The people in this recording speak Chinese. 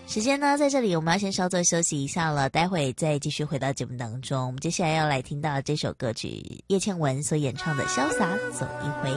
时间呢，在这里我们要先稍作休息一下了，待会再继续回到节目当中。我们接下来要来听到这首歌曲，叶倩文所演唱的《潇洒走一回》。